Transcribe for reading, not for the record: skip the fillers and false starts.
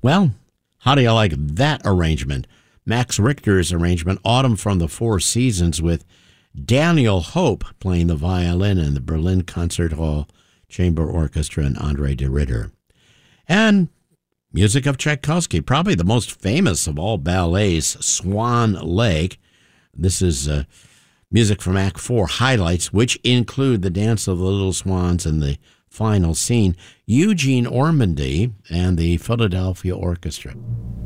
Well, how do you like that arrangement? Max Richter's arrangement, Autumn from the Four Seasons, with Daniel Hope playing the violin and the Berlin Concert Hall Chamber Orchestra and Andre de Ritter. And music of Tchaikovsky, probably the most famous of all ballets, Swan Lake. This is music from Act 4 highlights, which include the Dance of the Little Swans and the final scene, Eugene Ormandy and the Philadelphia Orchestra.